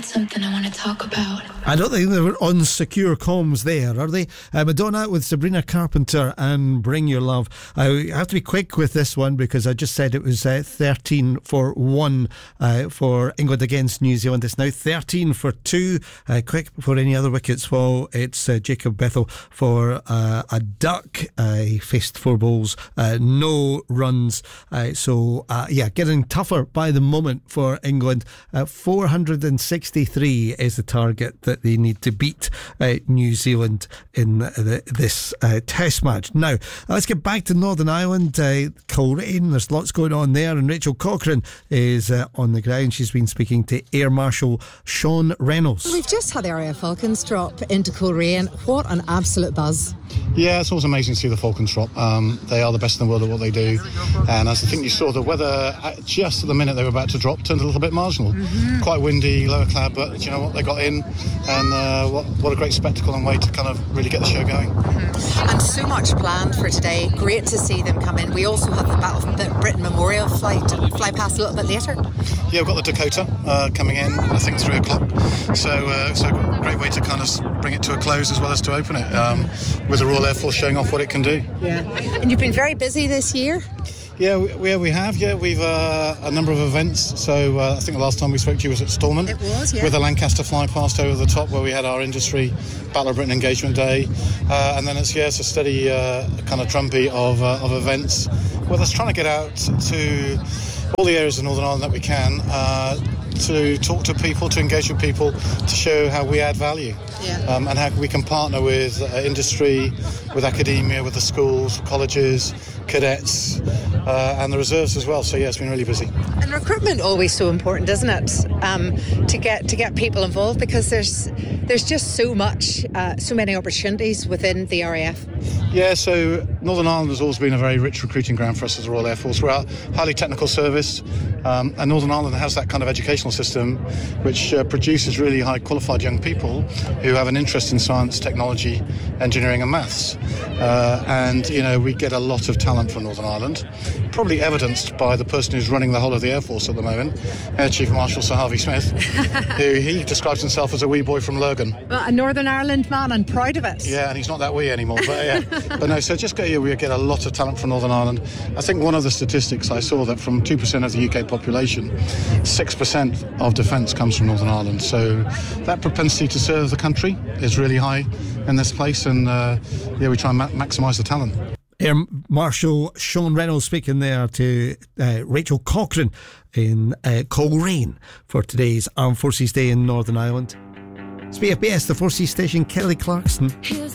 something I want to talk about. I don't think they were on secure comms there, are they? Madonna with Sabrina Carpenter and Bring Your Love. I have to be quick with this one because I just said it was 13-1 for England against New Zealand. It's now 13-2. Quick before any other wickets fall, it's Jacob Bethel for a duck. He faced 4 balls, no runs. Getting tougher by the moment for England. 463 is the target that they need to beat New Zealand in this test match. Now, let's get back to Northern Ireland. Coleraine, there's lots going on there, and Rachel Cochrane is on the ground. She's been speaking to Air Marshal Sean Reynolds. We've just had the RAF Falcons drop into Coleraine. What an absolute buzz. Yeah, it's always amazing to see the Falcons drop. They are the best in the world at what they do. And as I think you saw, the weather just at the minute they were about to drop turned a little bit marginal. Quite windy, lower cloud, but you know what, they got in, and what a great spectacle and way to kind of really get the show going. And so much planned for today. Great to see them come in. We also have the Britain Memorial flight to fly past a little bit later. Yeah, we've got the Dakota coming in, I think 3 o'clock. So a great way to kind of bring it to a close as well as to open it, with the Royal Air Force showing off what it can do. Yeah, and you've been very busy this year. Yeah, we have. Yeah, we've a number of events. So I think the last time we spoke to you was at Stormont. It was, yeah. With the Lancaster fly past over the top, where we had our industry Battle of Britain Engagement Day, and then it's a steady kind of drumbeat of events. With us trying to get out to all the areas of Northern Ireland that we can. To talk to people, to engage with people, to show how we add value, and how we can partner with industry, with academia, with the schools, colleges, cadets, and the reserves as well. So yeah, it's been really busy. And recruitment always so important, isn't it? To get people involved, because there's just so many opportunities within the RAF. Yeah, so Northern Ireland has always been a very rich recruiting ground for us as the Royal Air Force. We're a highly technical service, and Northern Ireland has that kind of educational system which produces really high qualified young people who have an interest in science, technology, engineering and maths. And, you know, we get a lot of talent from Northern Ireland, probably evidenced by the person who's running the whole of the Air Force at the moment, Air Chief Marshal Sir Harvey Smith, who he describes himself as a wee boy from Lurgan. Well, a Northern Ireland man, and proud of it. Yeah, and he's not that wee anymore, but yeah. But no, so we get a lot of talent from Northern Ireland. I think one of the statistics I saw that from 2% of the UK population, 6% of defence comes from Northern Ireland. So that propensity to serve the country is really high in this place, and we try and maximise the talent. Air Marshal Sean Reynolds speaking there to Rachel Cochrane in Coleraine for today's Armed Forces Day in Northern Ireland. It's BFBS, the 4C station. Kelly Clarkson.